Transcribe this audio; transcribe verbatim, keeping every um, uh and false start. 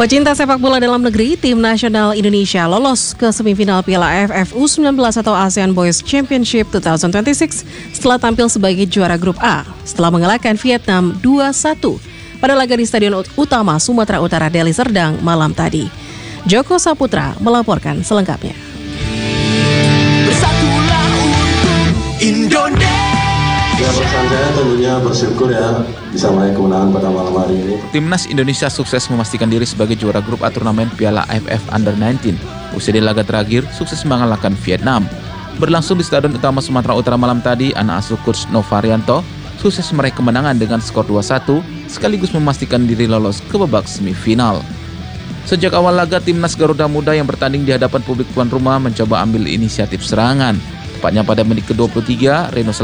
Pecinta sepak bola dalam negeri, tim nasional Indonesia lolos ke semifinal Piala A F F U sembilan belas atau ASEAN Boys Championship dua ribu dua puluh enam setelah tampil sebagai juara grup A setelah mengalahkan Vietnam dua satu pada laga di Stadion Utama Sumatera Utara Deli Serdang malam tadi. Joko Saputra melaporkan selengkapnya. Bersatulah untuk Indonesia. Ya, pesan saya tentunya bersyukur ya bisa meraih kemenangan pada malam hari ini. Timnas Indonesia sukses memastikan diri sebagai juara grup A turnamen Piala A F F Under sembilan belas. Usai di laga terakhir, sukses mengalahkan Vietnam. Berlangsung di Stadion Utama Sumatera Utara malam tadi, anak asuh coach Novarianto sukses meraih kemenangan dengan skor dua satu, sekaligus memastikan diri lolos ke babak semifinal. Sejak awal laga, Timnas Garuda Muda yang bertanding di hadapan publik tuan rumah mencoba ambil inisiatif serangan. Tepatnya pada menit ke dua puluh tiga, Reno